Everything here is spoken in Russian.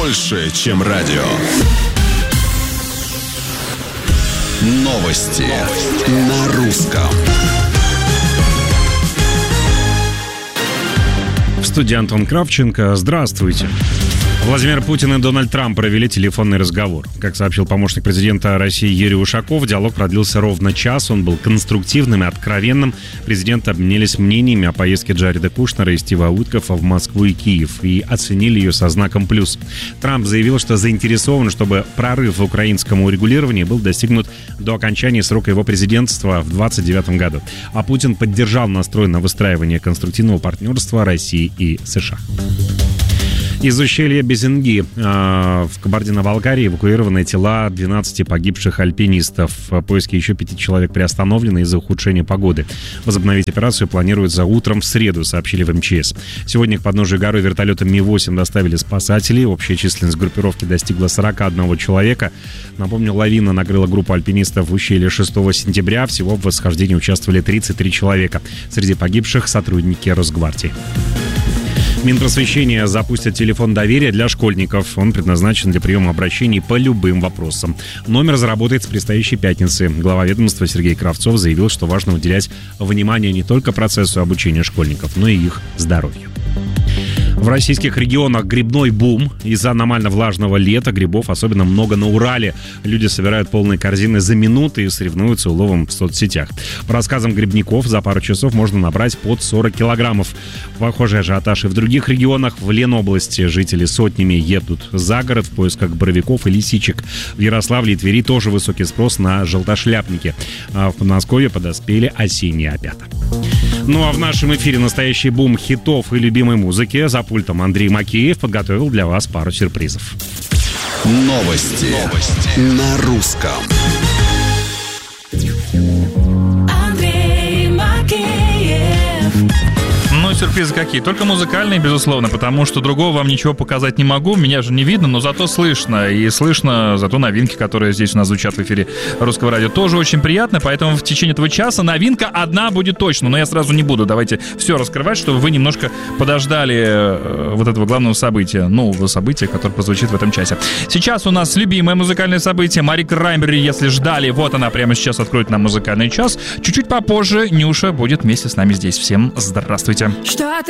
больше, чем радио. Новости на русском. В студии Антон Кравченко. Здравствуйте. Владимир Путин и Дональд Трамп провели телефонный разговор. Как сообщил помощник президента России Юрий Ушаков, диалог продлился ровно час. Он был конструктивным и откровенным. Президенты обменялись мнениями о поездке Джареда Кушнера и Стива Уиткоффа в Москву и Киев и оценили ее со знаком плюс. Трамп заявил, что заинтересован, чтобы прорыв в украинском урегулировании был достигнут до окончания срока его президентства в 2029 году. А Путин поддержал настрой на выстраивание конструктивного партнерства России и США. Из ущелья Безенги в Кабардино-Балкарии эвакуированы тела 12 погибших альпинистов. Поиски еще 5 человек приостановлены из-за ухудшения погоды. Возобновить операцию планируется утром в среду, сообщили в МЧС. Сегодня к подножию горы вертолетом Ми-8 доставили спасателей. Общая численность группировки достигла 41 человека. Напомню, лавина накрыла группу альпинистов в ущелье 6 сентября. Всего в восхождении участвовали 33 человека. Среди погибших сотрудники Росгвардии. Минпросвещение запустит телефон доверия для школьников. Он предназначен для приема обращений по любым вопросам. Номер заработает с предстоящей пятницы. Глава ведомства Сергей Кравцов заявил, что важно уделять внимание не только процессу обучения школьников, но и их здоровью. В российских регионах грибной бум. Из-за аномально влажного лета грибов особенно много на Урале. Люди собирают полные корзины за минуты и соревнуются уловом в соцсетях. По рассказам грибников, за пару часов можно набрать под 40 килограммов. Похожий ажиотаж и в других регионах. В Ленобласти жители сотнями едут за город в поисках боровиков и лисичек. В Ярославле и Твери тоже высокий спрос на желтошляпники. А в Подмосковье подоспели осенние опята. Ну а в нашем эфире настоящий бум хитов и любимой музыки. За пультом Андрей Макеев подготовил для вас пару сюрпризов. Новости на русском. Андрей Макеев. Ну, сюрпризы какие? Только музыкальные, безусловно, потому что другого вам ничего показать не могу. Меня же не видно, но зато слышно. И слышно зато новинки, которые здесь у нас звучат в эфире Русского радио. Тоже очень приятно, поэтому в течение этого часа новинка одна будет точно. Но я сразу не буду. Давайте все раскрывать, чтобы вы немножко подождали вот этого главного события. Нового события, которое прозвучит в этом часе. Сейчас у нас любимое музыкальное событие. Мари Краймбрери, если ждали, вот она прямо сейчас откроет нам музыкальный час. Чуть-чуть попозже Нюша будет вместе с нами здесь. Всем здравствуйте. Что-то